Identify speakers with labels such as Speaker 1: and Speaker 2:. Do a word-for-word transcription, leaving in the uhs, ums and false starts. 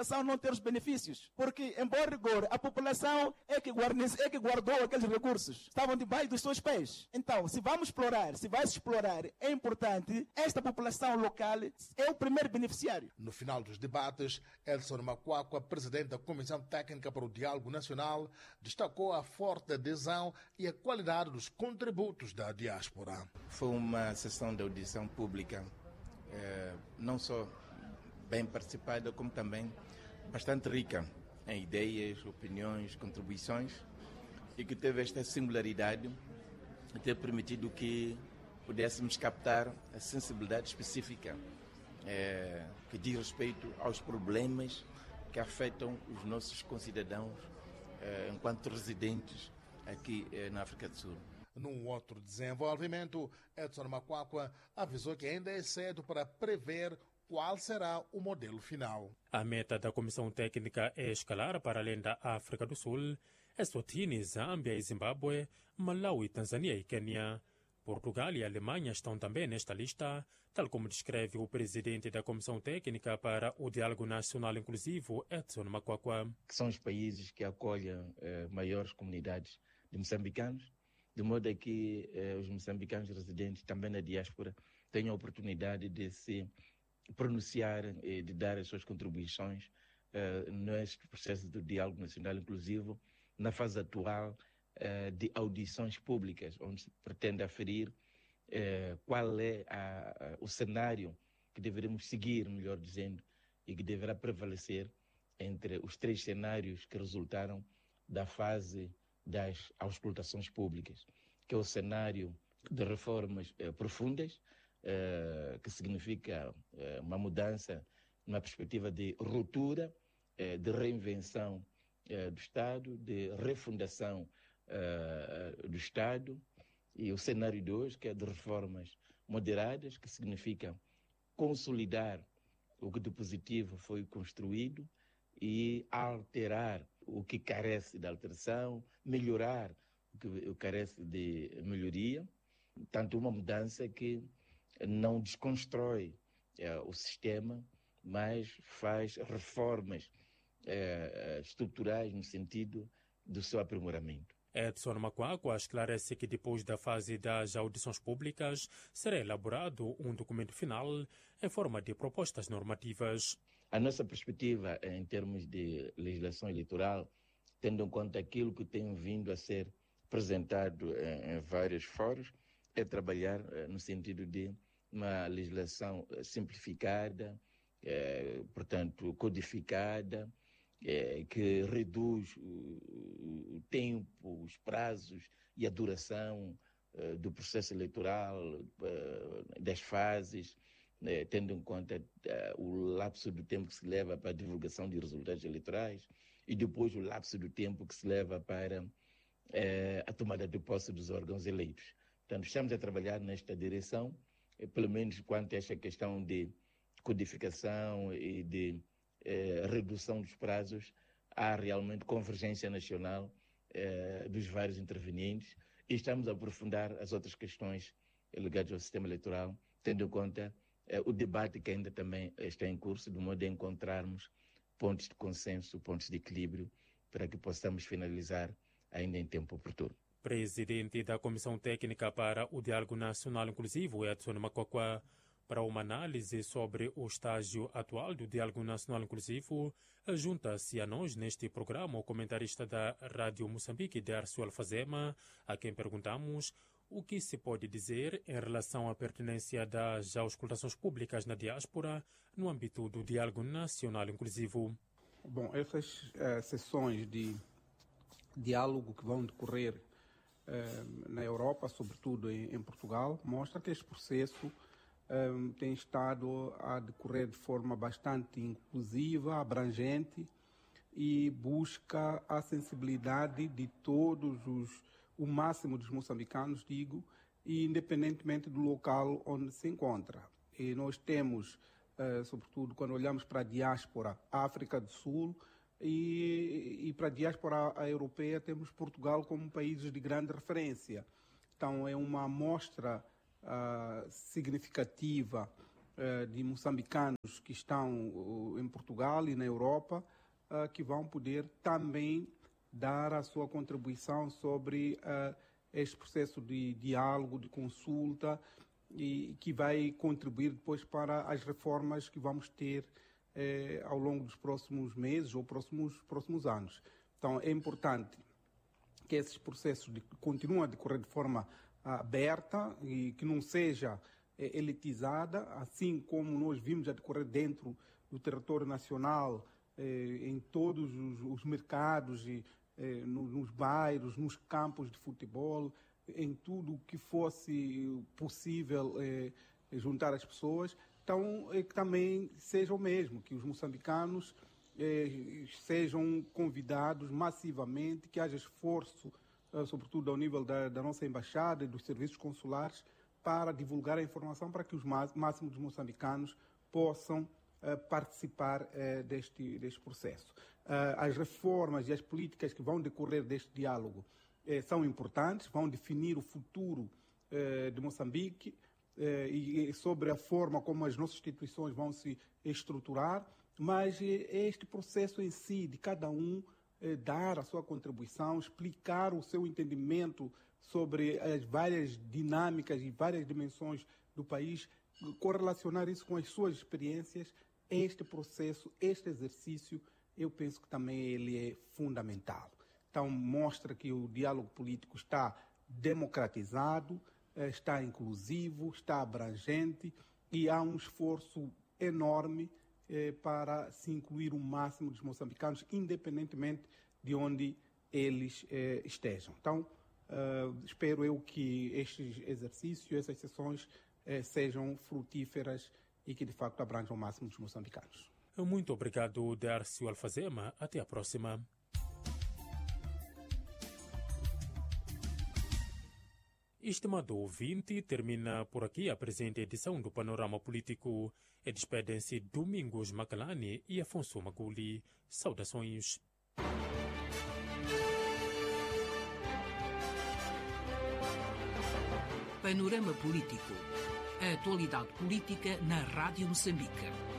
Speaker 1: população não ter os benefícios. Porque, em bom rigor, a população é que, guarnece, é que guardou aqueles recursos. Estavam debaixo dos seus pés. Então, se vamos explorar, se vai se explorar, é importante, esta população local é o primeiro beneficiário.
Speaker 2: No final dos debates, Edson Macuacua, presidente da Comissão Técnica para o Diálogo Nacional, destacou a forte adesão e a qualidade dos contributos da diáspora.
Speaker 3: Foi uma sessão de audição pública, eh, não só bem participada, como também bastante rica em ideias, opiniões, contribuições, e que teve esta singularidade de ter permitido que pudéssemos captar a sensibilidade específica é, que diz respeito aos problemas que afetam os nossos concidadãos é, enquanto residentes aqui é, na África do Sul.
Speaker 2: Num outro desenvolvimento, Edson Macuacua avisou que ainda é cedo para prever qual será o modelo final.
Speaker 4: A meta da Comissão Técnica é escalar para além da África do Sul, Eswatini, Zâmbia e Zimbábue, Malawi, Tanzânia e Quênia. Portugal e Alemanha estão também nesta lista, tal como descreve o presidente da Comissão Técnica para o Diálogo Nacional Inclusivo, Edson Macuacua.
Speaker 3: Que são os países que acolhem eh, maiores comunidades de moçambicanos, de modo a que eh, os moçambicanos residentes também na diáspora tenham a oportunidade de se pronunciar e de dar as suas contribuições eh, neste processo do Diálogo Nacional Inclusivo, na fase atual de audições públicas, onde se pretende aferir eh, qual é a, a, o cenário que deveremos seguir, melhor dizendo, e que deverá prevalecer entre os três cenários que resultaram da fase das auscultações públicas, que é o cenário de reformas eh, profundas, eh, que significa eh, uma mudança numa perspectiva de ruptura, eh, de reinvenção eh, do Estado, de refundação Uh, do Estado, e o cenário de hoje, que é de reformas moderadas, que significa consolidar o que de positivo foi construído e alterar o que carece de alteração, melhorar o que carece de melhoria. Tanto uma mudança que não desconstrói uh, o sistema, mas faz reformas uh, estruturais no sentido do seu aprimoramento.
Speaker 4: Edson Macuacua esclarece que depois da fase das audições públicas será elaborado um documento final em forma de propostas normativas.
Speaker 3: A nossa perspectiva em termos de legislação eleitoral, tendo em conta aquilo que tem vindo a ser apresentado em, em vários fóruns, é trabalhar no sentido de uma legislação simplificada, é, portanto codificada, É, que reduz o, o tempo, os prazos e a duração uh, do processo eleitoral, uh, das fases, né, tendo em conta uh, o lapso do tempo que se leva para a divulgação de resultados eleitorais e depois o lapso do tempo que se leva para uh, a tomada de posse dos órgãos eleitos. Portanto, estamos a trabalhar nesta direção, eh, pelo menos quanto a esta questão de codificação e de Eh, redução dos prazos, há realmente convergência nacional eh, dos vários intervenientes e estamos a aprofundar as outras questões ligadas ao sistema eleitoral, tendo em conta eh, o debate que ainda também está em curso, de modo a encontrarmos pontos de consenso, pontos de equilíbrio, para que possamos finalizar ainda em tempo oportuno.
Speaker 4: Presidente da Comissão Técnica para o Diálogo Nacional Inclusivo, Edson Macuacua. Para uma análise sobre o estágio atual do Diálogo Nacional Inclusivo, junta-se a nós neste programa o comentarista da Rádio Moçambique, Darcio Alfazema, a quem perguntamos o que se pode dizer em relação à pertinência das auscultações públicas na diáspora no âmbito do Diálogo Nacional Inclusivo.
Speaker 5: Bom, essas uh, sessões de diálogo que vão decorrer uh, na Europa, sobretudo em, em Portugal, mostram que este processo Um, tem estado a decorrer de forma bastante inclusiva, abrangente e busca a sensibilidade de todos os, o máximo dos moçambicanos, digo, e independentemente do local onde se encontra. E nós temos, uh, sobretudo quando olhamos para a diáspora África do Sul e, e para a diáspora europeia, temos Portugal como países de grande referência. Então é uma amostra Uh, significativa uh, de moçambicanos que estão uh, em Portugal e na Europa, uh, que vão poder também dar a sua contribuição sobre uh, este processo de diálogo, de consulta, e que vai contribuir depois para as reformas que vamos ter eh, ao longo dos próximos meses ou próximos, próximos anos. Então, é importante que esses processos de, continuem a decorrer de forma aberta e que não seja eh, elitizada, assim como nós vimos a decorrer dentro do território nacional, eh, em todos os, os mercados, e, eh, no, nos bairros, nos campos de futebol, em tudo que fosse possível eh, juntar as pessoas. Então, é que também seja o mesmo, que os moçambicanos eh, sejam convidados massivamente, que haja esforço, eh, sobretudo ao nível da, da nossa embaixada e dos serviços consulares, para divulgar a informação para que os máximos dos moçambicanos possam eh, participar eh, deste, deste processo. Eh, as reformas e as políticas que vão decorrer deste diálogo Eh, são importantes, vão definir o futuro eh, de Moçambique eh, e, e sobre a forma como as nossas instituições vão se estruturar, mas eh, este processo em si, de cada um eh, dar a sua contribuição, explicar o seu entendimento sobre as várias dinâmicas e várias dimensões do país, correlacionar isso com as suas experiências, este processo, este exercício, eu penso que também ele é fundamental. Então, mostra que o diálogo político está democratizado, está inclusivo, está abrangente e há um esforço enorme eh, para se incluir o máximo dos moçambicanos, independentemente de onde eles eh, estejam. Então, eh, espero eu que estes exercícios, essas sessões eh, sejam frutíferas e que, de facto, abranjam o máximo dos moçambicanos.
Speaker 4: Muito obrigado, Dércio Alfazema. Até a próxima. Estimado ouvinte, termina por aqui a presente edição do Panorama Político. E despedem-se Domingos Macalani e Afonso Maguli. Saudações.
Speaker 6: Panorama Político. A atualidade política na Rádio Moçambique.